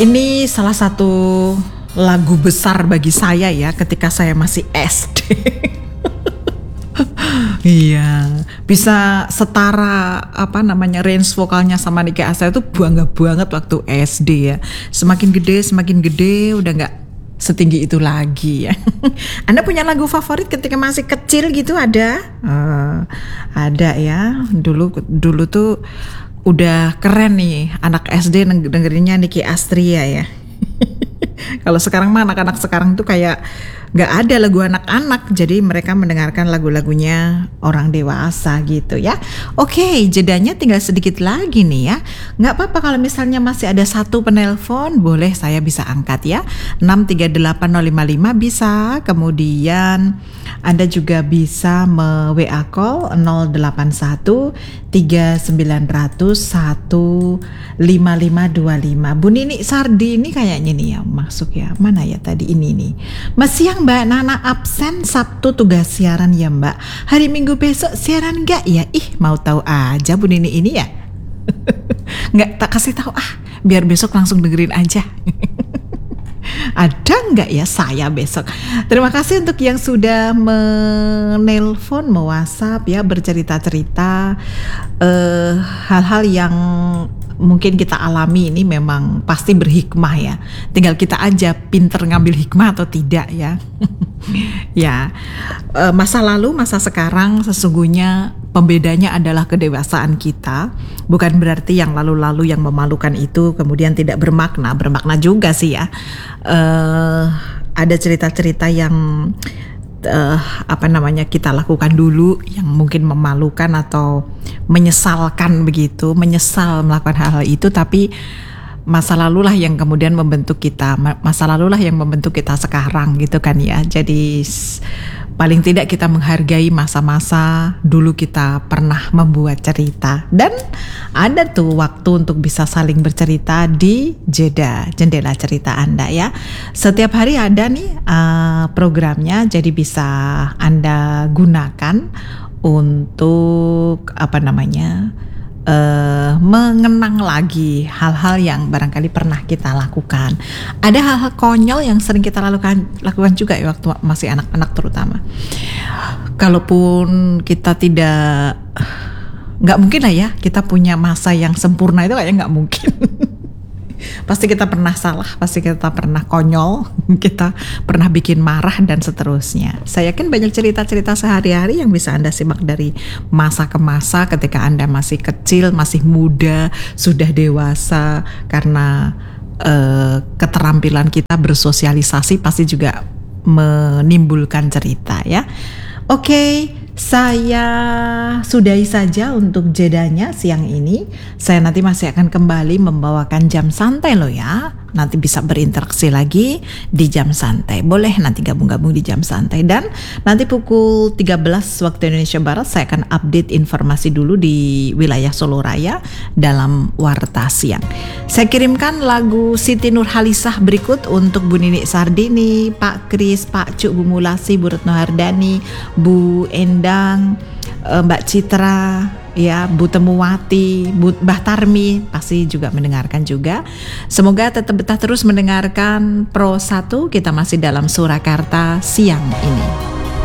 Ini salah satu lagu besar bagi saya ya ketika saya masih SD. Iya, bisa setara range vokalnya sama Nicky Astria itu bangga banget waktu SD ya. Semakin gede udah nggak setinggi itu lagi ya. Anda punya lagu favorit ketika masih kecil gitu ada? Ada ya. Dulu tuh udah keren nih anak SD dengerinnya Nicky Astria ya. Kalau sekarang mah anak-anak sekarang tuh kayak gak ada lagu anak-anak, jadi mereka mendengarkan lagu-lagunya orang dewasa gitu ya. Oke, jedanya tinggal sedikit lagi nih ya. Gak apa-apa kalau misalnya masih ada satu penelpon, boleh saya bisa angkat ya. 6380555 bisa. Kemudian Anda juga bisa WA call 081 3900 15525. Bu Nini Sardi ini kayaknya nih ya masuk ya. Mana ya tadi ini nih. Siang Mbak Nana absen, Sabtu tugas siaran ya Mbak. Hari Minggu besok siaran enggak ya? Ih, mau tahu aja Bu Nini ini ya. Enggak tak kasih tahu biar besok langsung dengerin aja. Ada enggak ya saya besok? Terima kasih untuk yang sudah menelpon, WhatsApp ya, bercerita-cerita hal-hal yang mungkin kita alami ini memang pasti berhikmah ya. Tinggal kita aja pinter ngambil hikmah atau tidak ya. Ya, masa lalu, masa sekarang sesungguhnya pembedanya adalah kedewasaan kita. Bukan berarti yang lalu-lalu yang memalukan itu kemudian tidak bermakna. Bermakna juga sih ya. Ada cerita-cerita yang kita lakukan dulu yang mungkin memalukan atau menyesalkan begitu, menyesal melakukan hal-hal itu, tapi masa lalulah yang kemudian membentuk kita, masa lalulah yang membentuk kita sekarang gitu kan ya. Jadi paling tidak kita menghargai masa-masa dulu kita pernah membuat cerita, dan ada tuh waktu untuk bisa saling bercerita di jendela cerita Anda ya. Setiap hari ada nih programnya, jadi bisa Anda gunakan untuk mengenang lagi hal-hal yang barangkali pernah kita lakukan. Ada hal-hal konyol yang sering kita lakukan juga ya waktu masih anak-anak terutama. Kalaupun kita nggak mungkin lah ya kita punya masa yang sempurna, itu kayaknya nggak mungkin. Pasti kita pernah salah, pasti kita pernah konyol, kita pernah bikin marah dan seterusnya. Saya yakin banyak cerita-cerita sehari-hari yang bisa Anda simak dari masa ke masa ketika Anda masih kecil, masih muda, sudah dewasa, karena keterampilan kita bersosialisasi pasti juga menimbulkan cerita ya. Oke, saya sudahi saja untuk jedanya siang ini. Saya nanti masih akan kembali membawakan jam santai loh ya. Nanti bisa berinteraksi lagi di jam santai. Boleh nanti gabung-gabung di jam santai. Dan nanti pukul 13 waktu Indonesia Barat saya akan update informasi dulu di wilayah Solo Raya dalam Warta Siang. Saya kirimkan lagu Siti Nurhalisah berikut untuk Bu Nini Sardini, Pak Kris, Pak Cuk, Bu Mulasi, Bu Retno Hardani, Bu Endang, Mbak Citra, ya, Bu Temuwati, Bu Mbah Tarmi pasti juga mendengarkan juga. Semoga tetap betah terus mendengarkan Pro 1. Kita masih dalam Surakarta siang ini.